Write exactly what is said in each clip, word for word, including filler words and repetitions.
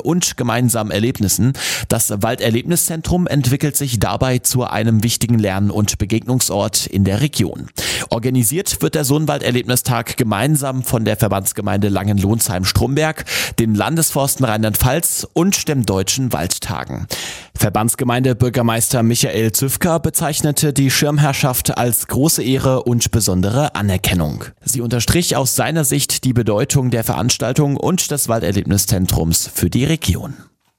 und gemeinsamen Erlebnissen. Das Walderlebniszentrum entwickelt sich dabei zu einem wichtigen Lern- und Begegnungsort in der Region. Organisiert wird der Sohnwald-Erlebnistag gemeinsam von der Verbandsgemeinde Langenlonsheim-Stromberg, den Landesforsten Rheinland-Pfalz und dem Deutschen Waldtagen. Verbandsgemeindebürgermeister Michael Züfker bezeichnete die Schirmherrschaft als große Ehre und besondere Anerkennung. Sie unterstrich aus seiner Sicht die Bedeutung der Veranstaltung und des Walderlebniszentrums für die Region.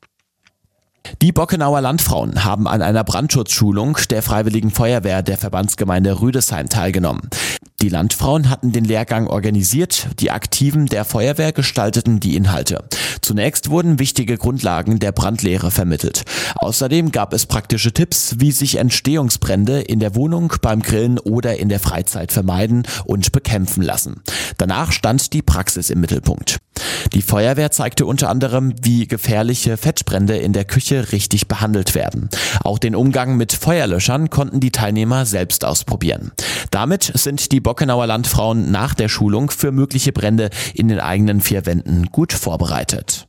Die Bockenauer Landfrauen haben an einer Brandschutzschulung der Freiwilligen Feuerwehr der Verbandsgemeinde Rüdesheim teilgenommen. Die Landfrauen hatten den Lehrgang organisiert, die Aktiven der Feuerwehr gestalteten die Inhalte. Zunächst wurden wichtige Grundlagen der Brandlehre vermittelt. Außerdem gab es praktische Tipps, wie sich Entstehungsbrände in der Wohnung, beim Grillen oder in der Freizeit vermeiden und bekämpfen lassen. Danach stand die Praxis im Mittelpunkt. Die Feuerwehr zeigte unter anderem, wie gefährliche Fettbrände in der Küche richtig behandelt werden. Auch den Umgang mit Feuerlöschern konnten die Teilnehmer selbst ausprobieren. Damit sind die Bockenauer Landfrauen nach der Schulung für mögliche Brände in den eigenen vier Wänden gut vorbereitet.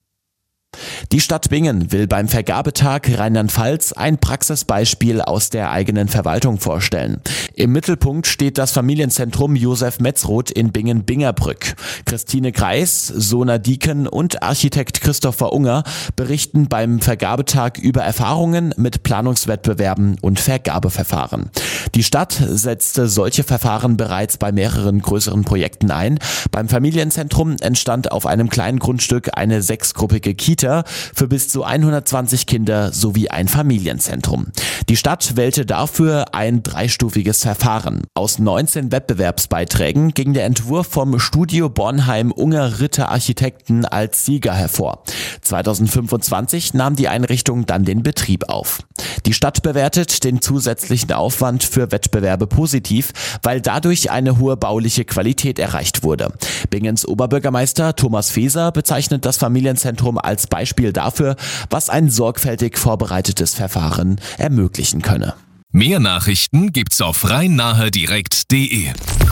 Die Stadt Bingen will beim Vergabetag Rheinland-Pfalz ein Praxisbeispiel aus der eigenen Verwaltung vorstellen. Im Mittelpunkt steht das Familienzentrum Josef Metzroth in Bingen-Bingerbrück. Christine Kreis, Sona Dieken und Architekt Christopher Unger berichten beim Vergabetag über Erfahrungen mit Planungswettbewerben und Vergabeverfahren. Die Stadt setzte solche Verfahren bereits bei mehreren größeren Projekten ein. Beim Familienzentrum entstand auf einem kleinen Grundstück eine sechsgruppige Kita für bis zu hundertzwanzig Kinder sowie ein Familienzentrum. Die Stadt wählte dafür ein dreistufiges Verfahren. Aus neunzehn Wettbewerbsbeiträgen ging der Entwurf vom Studio Bornheim Unger Ritter Architekten als Sieger hervor. zweitausendfünfundzwanzig nahm die Einrichtung dann den Betrieb auf. Die Stadt bewertet den zusätzlichen Aufwand für Wettbewerbe positiv, weil dadurch eine hohe bauliche Qualität erreicht wurde. Bingens Oberbürgermeister Thomas Feser bezeichnet das Familienzentrum als Beispiel dafür, was ein sorgfältig vorbereitetes Verfahren ermöglichen könne. Mehr Nachrichten gibt's auf rhein-nahe-direkt punkt de.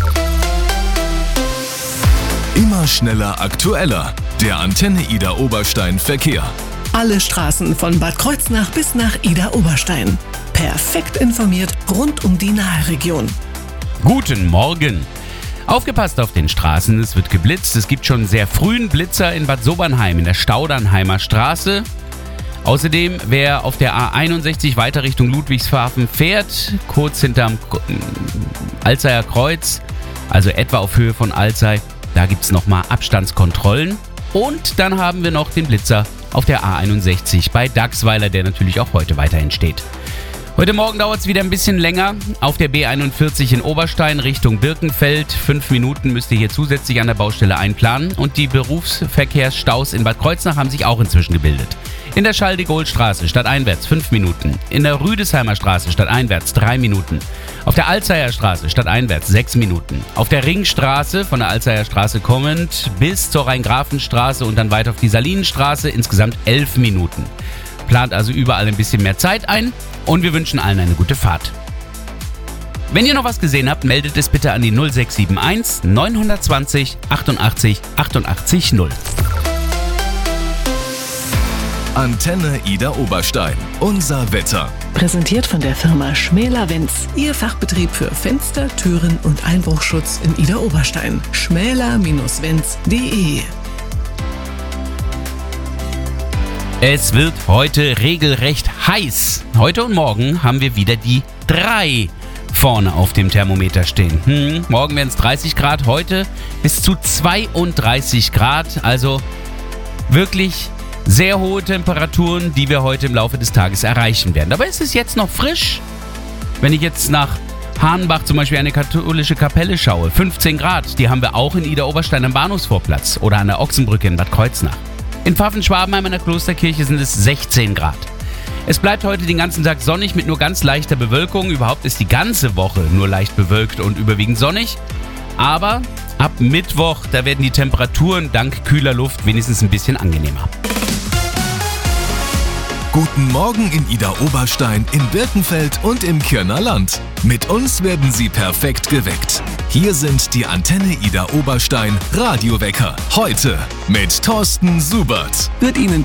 Immer schneller, aktueller. Der Antenne Idar Oberstein Verkehr. Alle Straßen von Bad Kreuznach bis nach Idar Oberstein. Perfekt informiert rund um die Naheregion. Guten Morgen. Aufgepasst auf den Straßen, es wird geblitzt. Es gibt schon sehr frühen Blitzer in Bad Sobernheim in der Staudernheimer Straße. Außerdem, wer auf der A einundsechzig weiter Richtung Ludwigshafen fährt, kurz hinterm Alzeyer Kreuz, also etwa auf Höhe von Alzey, da gibt es nochmal Abstandskontrollen. Und dann haben wir noch den Blitzer auf der A einundsechzig bei Dachsweiler, der natürlich auch heute weiterhin steht. Heute Morgen dauert es wieder ein bisschen länger. Auf der B einundvierzig in Oberstein Richtung Birkenfeld. Fünf Minuten müsst ihr hier zusätzlich an der Baustelle einplanen. Und die Berufsverkehrsstaus in Bad Kreuznach haben sich auch inzwischen gebildet. In der Schall-de-Gaulle-Straße stadteinwärts fünf Minuten. In der Rüdesheimer Straße stadteinwärts drei Minuten. Auf der Alzeyer Straße stadteinwärts sechs Minuten. Auf der Ringstraße von der Alzeyer Straße kommend bis zur Rhein-Grafen-Straße und dann weiter auf die Salinenstraße insgesamt elf Minuten. Plant also überall ein bisschen mehr Zeit ein und wir wünschen allen eine gute Fahrt. Wenn ihr noch was gesehen habt, meldet es bitte an die null sechs sieben eins neun zwei null achtundachtzig achtundachtzig null. Antenne Idar Oberstein. Unser Wetter. Präsentiert von der Firma Schmäler-Wenz. Ihr Fachbetrieb für Fenster, Türen und Einbruchschutz in Idar Oberstein. schmäler Bindestrich wenz punkt de. Es wird heute regelrecht heiß. Heute und morgen haben wir wieder die drei vorne auf dem Thermometer stehen. Hm, morgen werden es dreißig Grad, heute bis zu zweiunddreißig Grad. Also wirklich sehr hohe Temperaturen, die wir heute im Laufe des Tages erreichen werden. Aber es ist jetzt noch frisch. Wenn ich jetzt nach Hahnbach zum Beispiel eine katholische Kapelle schaue, fünfzehn Grad, die haben wir auch in Idar Oberstein am Bahnhofsvorplatz oder an der Ochsenbrücke in Bad Kreuznach. In Pfaffen-Schwabenheim an der Klosterkirche sind es sechzehn Grad. Es bleibt heute den ganzen Tag sonnig mit nur ganz leichter Bewölkung. Überhaupt ist die ganze Woche nur leicht bewölkt und überwiegend sonnig. Aber ab Mittwoch, da werden die Temperaturen dank kühler Luft wenigstens ein bisschen angenehmer. Guten Morgen in Idar Oberstein, in Birkenfeld und im Kirner Land. Mit uns werden Sie perfekt geweckt. Hier sind die Antenne Idar Oberstein Radiowecker. Heute mit Thorsten Subert. Wird Ihnen